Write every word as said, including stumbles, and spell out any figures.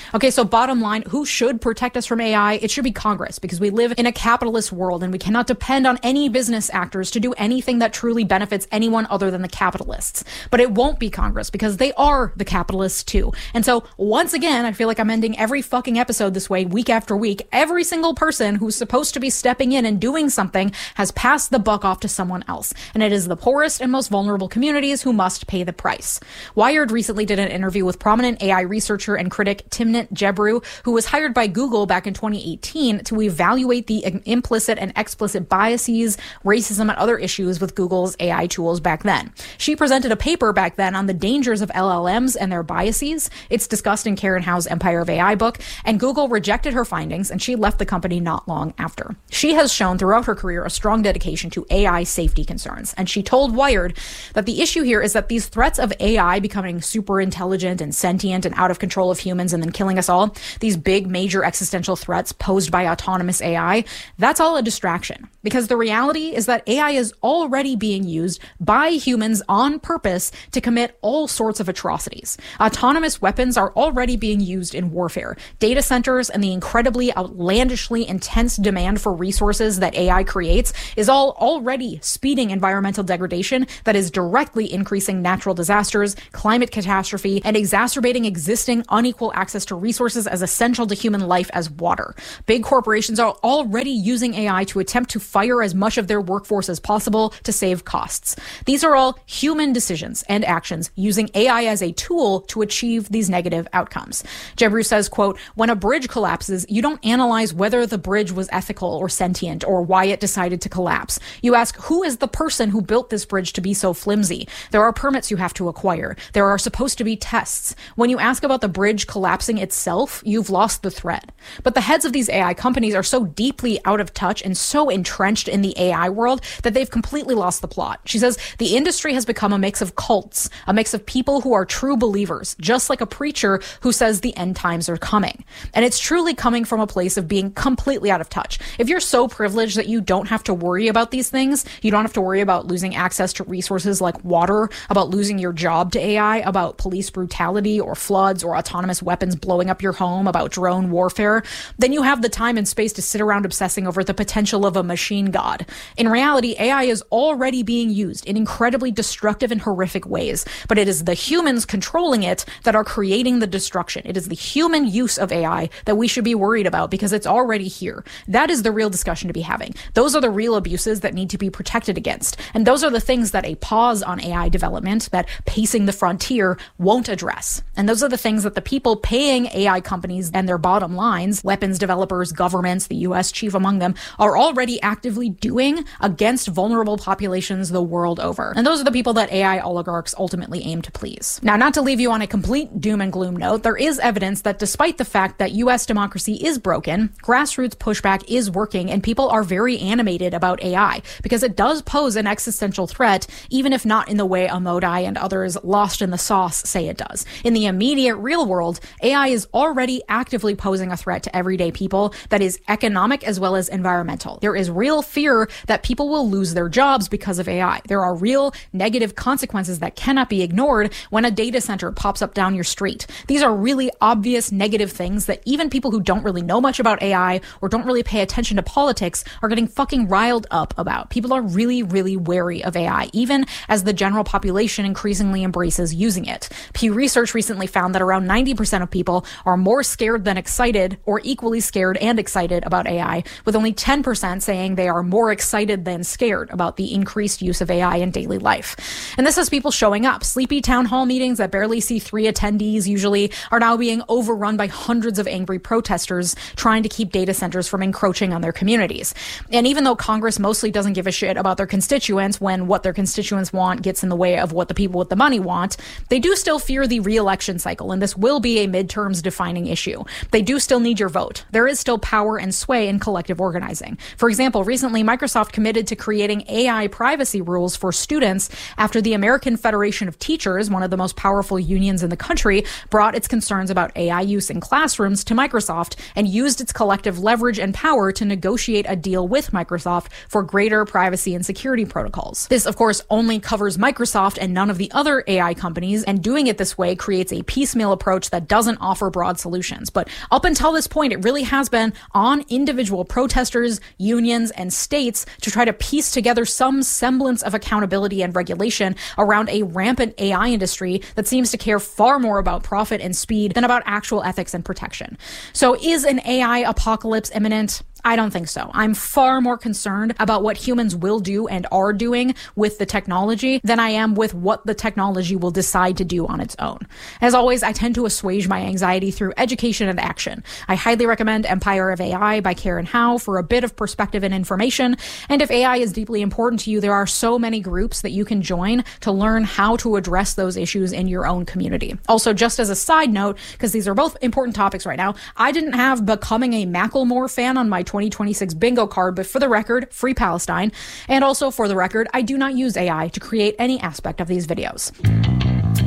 Okay, so bottom line, who should protect us from A I? It should be Congress, because we live in a capitalist world and we cannot depend on any business actors to do anything that truly benefits anyone other than the capitalists. But it won't be Congress, because they are the capitalists too. And so once again, I feel like I'm ending every fucking episode this way, week after week. Every single person who's supposed to be stepping in and doing something has passed the buck off to someone else. And it is the poorest and most vulnerable communities who must pay the price. Wired recently did an interview with prominent A I researcher and critic Timnit Gebru, who was hired by Google back in twenty eighteen to evaluate the implicit and explicit biases, racism, and other issues with Google's A I tools back then. She presented a paper back then on the dangers of L L Ms and their biases. It's discussed in Karen Howe's Empire of A I book, and Google rejected her findings, and she left the company not long after. She has shown throughout her career a strong dedication to A I safety concerns, and she told Wired that the issue here is that these threats of A I becoming super intelligent and sentient and out of control of humans and then killing us all, these big major existential threats posed by autonomous A I, that's all a distraction. Because the reality is that A I is already being used by humans on purpose to commit all sorts of atrocities. Autonomous weapons are already being used in warfare. Data centers and the incredibly outlandishly intense demand for resources that A I creates is all already speeding environmental degradation that is directly increasing natural disasters, climate catastrophe, and exacerbating existing unequal access to resources as essential to human life as water. Big corporations are already using A I to attempt to fire as much of their workforce as possible to save costs. These are all human decisions and actions using A I as a tool to achieve these negative outcomes. Gebru says, quote, "When a bridge collapses, you don't analyze whether the bridge was ethical or sentient or why it decided to collapse. You ask, who is the person who built this bridge to be so flimsy? There are permits you have to acquire. There are supposed to be tests. When you ask about the bridge collapsing itself, you've lost the thread." But the heads of these A I companies are so deeply out of touch and so entrenched in the A I world that they've completely lost the plot. She says, "The industry has become a mix of cults, a mix of people who are true believers, just like a preacher who says the end times are coming. And it's truly coming from a place of being completely out of touch. If you're so privileged that you don't have to worry about these things, you don't have to worry about losing access to resources like water, about losing your job to A I, about police brutality or floods or autonomous weapons blowing up your home, about drone warfare, then you have the time and space to sit around obsessing over the potential of a machine god. In reality, A I is already being used in incredibly destructive and horrific ways, but it is the humans controlling it that are creating the destruction. It is the human use of A I that we should be worried about because it's already here. That is the real discussion to be having. Those are the real abuses that need to be protected against. And those are the things that a pause on A I development, that pacing the frontier, won't address. And those are the things that the people paying A I companies and their bottom lines, weapons developers, governments, the U S chief among them, are already actively doing against vulnerable populations the world over. And those are the people that A I oligarchs ultimately aim to please. Now, not to leave you on a complete doom and gloom note, there is evidence that despite the fact that U S democracy is broken, grassroots pushback is working and people are very animated about A I because it does pose an existential threat, even if not in the way Amodai and others lost in the sauce say it does. In the immediate real world, A I is already actively posing a threat to everyday people that is economic as well as environmental. There is real fear that people will lose their jobs because of A I. There are real negative consequences that cannot be ignored when a data center pops up down your street. These are really obvious negative things that even people who don't really know much about A I or don't really pay attention to politics are getting fucking riled up about. People are really, really wary of A I, even as the general population increasingly embraces using it. Pew Research recently found that around ninety percent of people are more scared than excited or equally scared and excited about A I, with only ten percent saying they are more excited than scared about the increased use of A I in daily life. And this has people showing up. Sleepy town hall meetings that barely see three attendees usually are now being overrun by hundreds of angry protesters trying to keep data centers from encroaching on their communities. And even though Congress mostly doesn't give a shit about their constituents when what their constituents want gets in the way of what the people with the money want, they do still fear the re-election cycle, and this will be a midterms defining issue. They do still need your vote. There is still power and sway in collective organizing. For example, recently Microsoft committed to creating A I privacy rules for students after the American Federation of Teachers, one of the most powerful unions in the country, brought its concerns about A I use in classrooms to Microsoft and used its collective leverage and power to negotiate a deal with Microsoft for greater privacy and security protocols. This, of course, only covers Microsoft and none of the other A I companies, and doing it this way creates a piecemeal approach that doesn't offer offer broad solutions. But up until this point, it really has been on individual protesters, unions, and states to try to piece together some semblance of accountability and regulation around a rampant A I industry that seems to care far more about profit and speed than about actual ethics and protection. So is an A I apocalypse imminent? I don't think so. I'm far more concerned about what humans will do and are doing with the technology than I am with what the technology will decide to do on its own. As always, I tend to assuage my anxiety through education and action. I highly recommend Empire of A I by Karen Howe for a bit of perspective and information. And if A I is deeply important to you, there are so many groups that you can join to learn how to address those issues in your own community. Also, just as a side note, because these are both important topics right now, I didn't have becoming a Macklemore fan on my twenty twenty-six bingo card, but for the record, free Palestine. And also for the record, I do not use A I to create any aspect of these videos.